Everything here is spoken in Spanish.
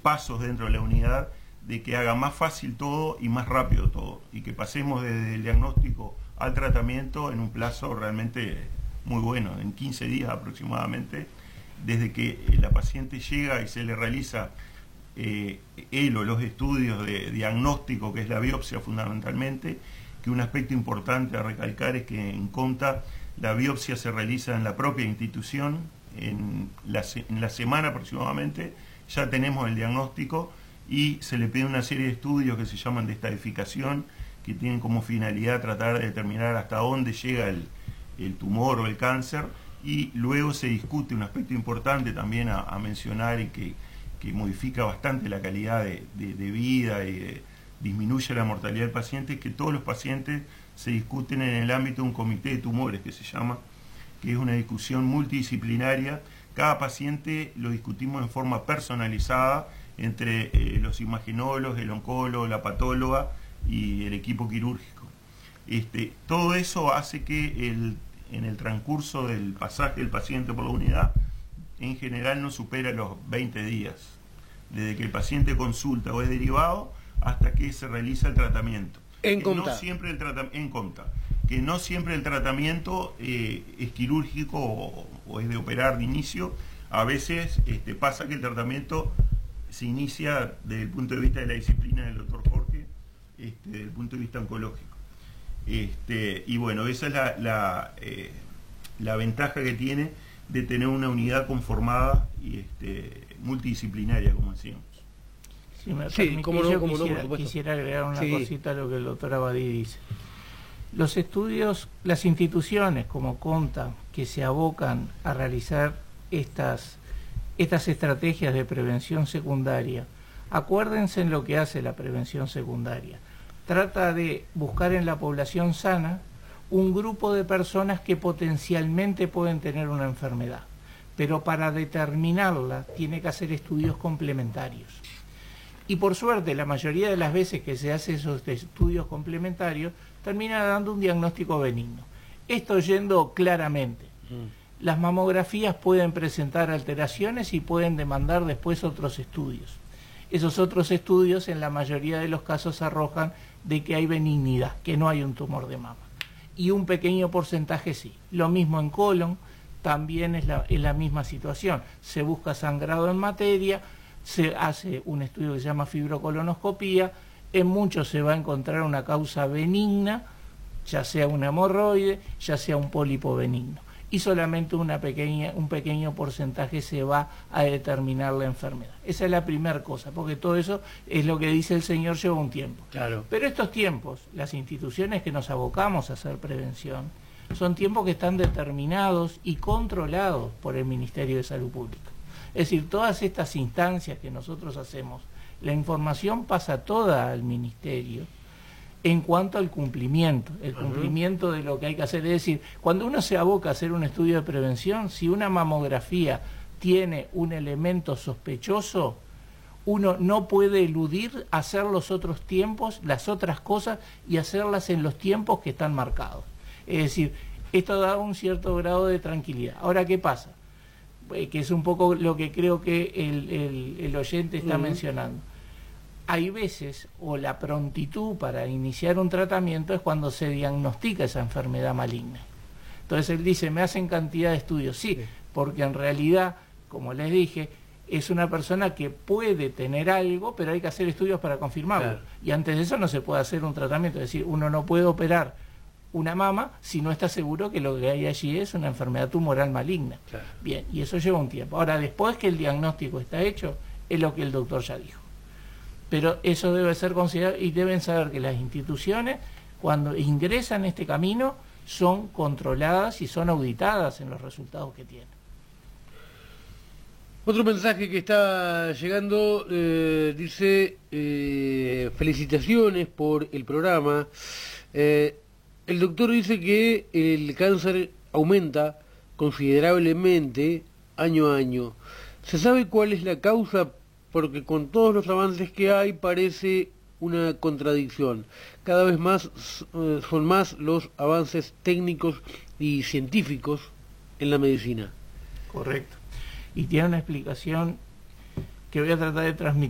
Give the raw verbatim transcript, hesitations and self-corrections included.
pasos dentro de la unidad, de que haga más fácil todo y más rápido todo, y que pasemos desde el diagnóstico al tratamiento en un plazo realmente muy bueno, en quince días aproximadamente, desde que la paciente llega y se le realiza eh, él o los estudios de diagnóstico, que es la biopsia fundamentalmente, que un aspecto importante a recalcar es que en CONTA la biopsia se realiza en la propia institución, en la, en la semana aproximadamente ya tenemos el diagnóstico y se le pide una serie de estudios que se llaman de estadificación, que tienen como finalidad tratar de determinar hasta dónde llega el, el tumor o el cáncer, y luego se discute un aspecto importante también a, a mencionar y que, que modifica bastante la calidad de, de, de vida y de, disminuye la mortalidad del paciente, que todos los pacientes se discuten en el ámbito de un comité de tumores, que se llama, que es una discusión multidisciplinaria. Cada paciente lo discutimos en forma personalizada entre eh, los imaginólogos, el oncólogo, la patóloga y el equipo quirúrgico. Este, todo eso hace que el, en el transcurso del pasaje del paciente por la unidad, en general no supera los veinte días, desde que el paciente consulta o es derivado hasta que se realiza el tratamiento. En CONTA. No siempre el tratamiento, en CONTA, que no siempre el tratamiento eh, es quirúrgico o, o es de operar de inicio. A veces este, pasa que el tratamiento se inicia desde el punto de vista de la disciplina del doctor Jorge, este, desde el punto de vista oncológico. Este, y bueno, esa es la, la, eh, la ventaja que tiene de tener una unidad conformada y este, multidisciplinaria, como decíamos. Si me sí, permitís, como no, yo como quisiera, no, quisiera agregar una sí. cosita a lo que el doctor Abadí dice. Los estudios, las instituciones como CONTA, que se abocan a realizar estas, estas estrategias de prevención secundaria, acuérdense en lo que hace la prevención secundaria. Trata de buscar en la población sana un grupo de personas que potencialmente pueden tener una enfermedad, pero para determinarla tiene que hacer estudios complementarios. Y por suerte, la mayoría de las veces que se hace esos estudios complementarios, termina dando un diagnóstico benigno. Esto yendo claramente. Mm. Las mamografías pueden presentar alteraciones y pueden demandar después otros estudios. Esos otros estudios, en la mayoría de los casos, arrojan de que hay benignidad, que no hay un tumor de mama. Y un pequeño porcentaje sí. Lo mismo en colon, también es la, es la misma situación. Se busca sangrado en materia, se hace un estudio que se llama fibrocolonoscopía, en muchos se va a encontrar una causa benigna, ya sea una hemorroide, ya sea un pólipo benigno, y solamente una pequeña, un pequeño porcentaje se va a determinar la enfermedad. Esa es la primera cosa, porque todo eso es lo que dice el señor, lleva un tiempo. Claro. Pero estos tiempos, las instituciones que nos abocamos a hacer prevención, son tiempos que están determinados y controlados por el Ministerio de Salud Pública. Es decir, todas estas instancias que nosotros hacemos, la información pasa toda al Ministerio en cuanto al cumplimiento, el cumplimiento uh-huh. de lo que hay que hacer. Es decir, cuando uno se aboca a hacer un estudio de prevención, si una mamografía tiene un elemento sospechoso, uno no puede eludir hacer los otros tiempos, las otras cosas, y hacerlas en los tiempos que están marcados. Es decir, esto da un cierto grado de tranquilidad. Ahora, ¿qué pasa? Que es un poco lo que creo que el, el, el oyente está uh-huh. mencionando. Hay veces, o la prontitud para iniciar un tratamiento es cuando se diagnostica esa enfermedad maligna. Entonces él dice, me hacen cantidad de estudios. Sí, sí, porque en realidad, como les dije, es una persona que puede tener algo, pero hay que hacer estudios para confirmarlo. Claro. Y antes de eso no se puede hacer un tratamiento. Es decir, uno no puede operar una mama si no está seguro que lo que hay allí es una enfermedad tumoral maligna. Claro. Bien, y eso lleva un tiempo. Ahora, después que el diagnóstico está hecho, es lo que el doctor ya dijo. Pero eso debe ser considerado, y deben saber que las instituciones, cuando ingresan este camino, son controladas y son auditadas en los resultados que tienen. Otro mensaje que está llegando eh, dice, eh, felicitaciones por el programa. Eh, el doctor dice que el cáncer aumenta considerablemente año a año. ¿Se sabe cuál es la causa? Porque con todos los avances que hay parece una contradicción. Cada vez más eh, son más los avances técnicos y científicos en la medicina. Correcto. Y tiene una explicación que voy a tratar de transmitir.